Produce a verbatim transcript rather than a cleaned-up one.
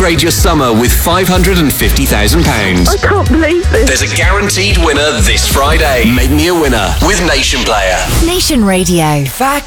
upgrade your summer with five hundred fifty thousand pounds. I can't believe this. There's a guaranteed winner this Friday. Make me a winner with Nation Player. Nation Radio.